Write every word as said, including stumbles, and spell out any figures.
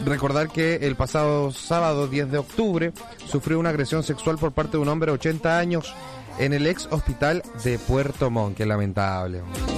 recordar que el pasado sábado diez de octubre sufrió una agresión sexual por parte de un hombre de ochenta años en el ex hospital de Puerto Montt. Qué lamentable.